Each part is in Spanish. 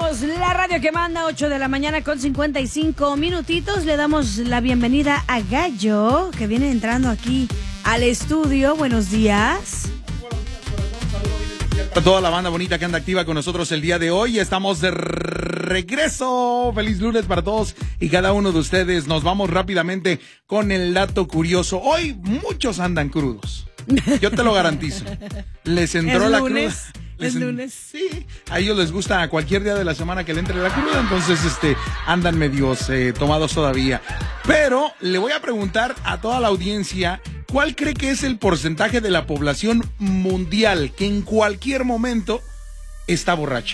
Somos la radio que manda, 8 de la mañana con 55 minutitos. Le damos la bienvenida a Gallo, que viene entrando aquí al estudio. Buenos días. A toda la banda bonita que anda activa con nosotros el día de hoy. Estamos de regreso. Feliz lunes para todos y cada uno de ustedes. Nos vamos rápidamente con el dato curioso. Hoy muchos andan crudos. Yo te lo garantizo. Les entró la cruda. Es lunes. Sí, a ellos les gusta cualquier día de la semana que le entre la cruda, entonces andan medios tomados todavía. Pero le voy a preguntar a toda la audiencia, ¿cuál cree que es el porcentaje de la población mundial que en cualquier momento está borracha?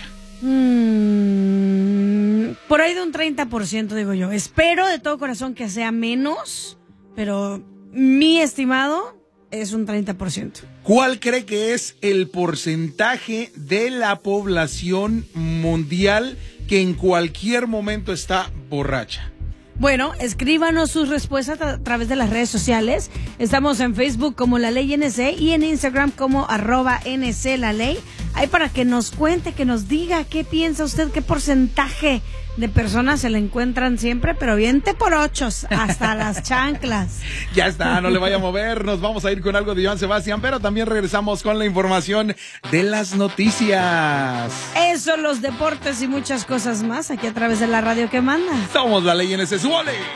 Por ahí de un 30%, digo yo. Espero de todo corazón que sea menos, pero mi estimado es un 30%. ¿Cuál cree que es el porcentaje de la población mundial que en cualquier momento está borracha? Bueno, escríbanos sus respuestas a través de las redes sociales. Estamos en Facebook como La Ley NC y en Instagram como @NCLaLey. Ahí para que nos cuente, que nos diga qué piensa usted, qué porcentaje de personas se le encuentran siempre, pero bien te por ochos, hasta las chanclas. Ya está, no le vaya a mover, nos vamos a ir con algo de Joan Sebastián, pero también regresamos con la información de las noticias. Eso, los deportes y muchas cosas más, aquí a través de la radio que manda. Somos La Ley NC, ¡súbale!